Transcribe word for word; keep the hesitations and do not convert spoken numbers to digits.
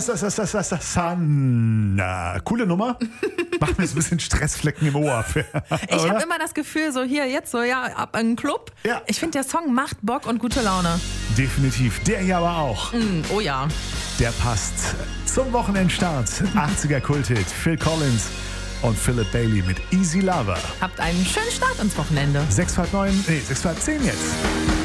Sanna. Coole Nummer. Macht mir so ein bisschen Stressflecken im Ohr. Ich habe immer das Gefühl, so hier, jetzt so, ja, ab in den Club. Ja. Ich finde, der Song macht Bock und gute Laune. Definitiv. Der hier aber auch. Mm, oh ja. Der passt zum Wochenendstart. achtziger Kulthit. Phil Collins und Philip Bailey mit Easy Lover. Habt einen schönen Start ins Wochenende. sechs vor neun, nee, sechs vor zehn jetzt.